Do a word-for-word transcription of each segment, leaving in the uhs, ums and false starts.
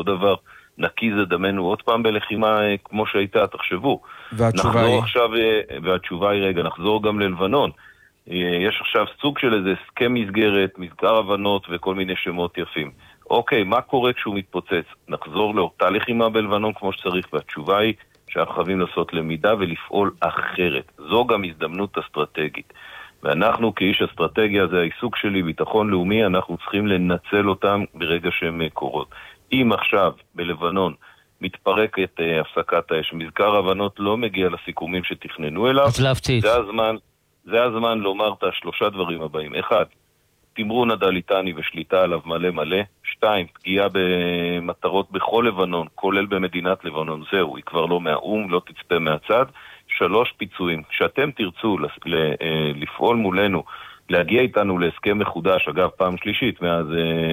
דבר, נקי זה דמנו עוד פעם בלחימה כמו שהייתה, תחשבו. והתשובה היא? עכשיו, והתשובה היא רגע, נחזור גם ללבנון. יש עכשיו סוג של איזה הסכם מסגרת, מזכר הבנות וכל מיני שמות יפים. אוקיי, מה קורה כשהוא מתפוצץ? נחזור לאותה לחימה בלבנון כמו שצריך, והתשובה היא שאנחנו חייבים לעשות למידה ולפעול אחרת. זו גם הזדמנות אסטרטגית. ואנחנו כאיש אסטרטגיה, זה העיסוק שלי, ביטחון לאומי, אנחנו צריכים לנצל אותם ברגע שהם קורות. אם עכשיו בלבנון מתפרקת uh, הפסקת האש, מזכר הבנות לא מגיע לסיכומים שתכננו אליו, זה הזמן, זה הזמן לומר את השלושה דברים הבאים. אחד, תמרון הדליטני ושליטה עליו מלא מלא. שתיים, פגיעה במטרות בכל לבנון, כולל במדינת לבנון, זהו, היא כבר לא מהאום, לא תצפה מהצד. שלוש, פיצויים. כשאתם תרצו לפעול מולנו, להגיע איתנו להסכם מחודש, אגב, פעם שלישית, מאז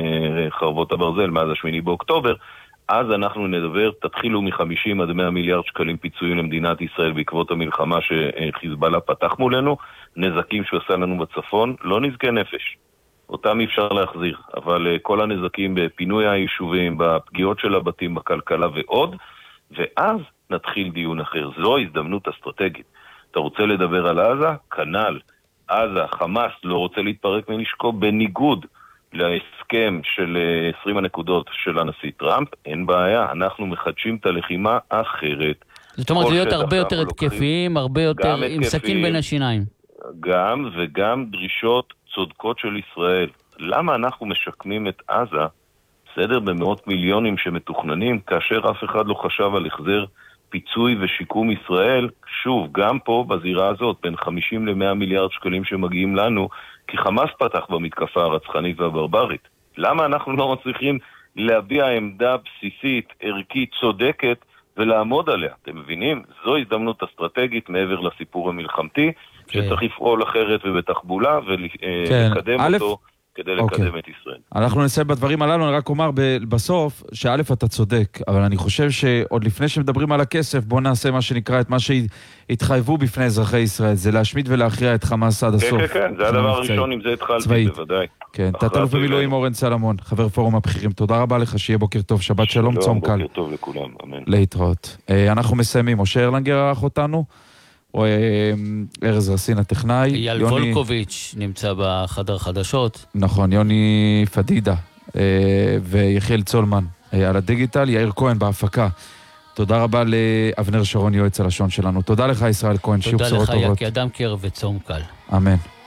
חרבות הברזל, מאז השמיני באוקטובר, אז אנחנו נדבר, תתחילו מ-חמישים עד מאה מיליארד שקלים פיצויים למדינת ישראל בעקבות המלחמה שחיזבאללה פתח מולנו, נזקים שהוא עשה לנו בצפון, לא נזקי נפש. אותם אי אפשר להחזיר, אבל כל הנזקים בפינוי היישובים, בפגיעות של הבתים, בכלכלה ועוד, ואז נתחיל דיון אחר. זו הזדמנות אסטרטגית. אתה רוצה לדבר על עזה? כנ"ל. עזה, חמאס לא רוצה להתפרק מנשקו בניגוד להסכם של עשרים הנקודות של הנשיא טראמפ, אין בעיה, אנחנו מחדשים את הלחימה אחרת. זאת אומרת, להיות הרבה יותר התקפיים, הרבה יותר עם סכין בין השיניים. גם וגם דרישות צודקות של ישראל. למה אנחנו משקמים את עזה, בסדר, במאות מיליונים שמתוכננים, כאשר אף אחד לא חשב על החזר פיצוי ושיקום ישראל, שוב, גם פה בזירה הזאת, בין חמישים למאה מיליארד שקלים שמגיעים לנו, כי חמאס פתח במתקפה הרצחנית והברברית. למה אנחנו לא מצליחים להביע עמדה בסיסית, ערכית, צודקת, ולעמוד עליה? אתם מבינים? זו הזדמנות אסטרטגית מעבר לסיפור המלחמתי, שצריך לפעול אחרת ובתחבולה, ולקדם אותו כדי לקדם את ישראל. אנחנו נסיים בדברים הללו, אני רק אומר בסוף, שא' אתה צודק, אבל אני חושב שעוד לפני שמדברים על הכסף, בוא נעשה מה שנקרא את מה שהתחייבו בפני אזרחי ישראל, זה להשמיד ולהכריע את חמאס עד הסוף. כן, כן, כן, זה הדבר הראשון, אם זה התחלתי, בוודאי. כן, תת-אלוף במילואים אורן סלמון, חבר פורום הבכירים, תודה רבה לך, שיהיה בוקר טוב, שבת שלום, צום קל. בוקר טוב לכולם, אמן. להתראות. אנחנו מסיימים, משה ארלנגר ערך אותנו, או ארז רסין הטכנאי. אייל וולקוביץ' נמצא בחדר חדשות. נכון, יוני פדידה ויחיאל צולמן על הדיגיטל, יאיר כהן בהפקה. תודה רבה לאבנר שרון, יועץ הלשון שלנו. תודה לך ישראל כהן, שיהיו בשורות טובות. תודה לך יקי אדם קר וצום קל. אמן.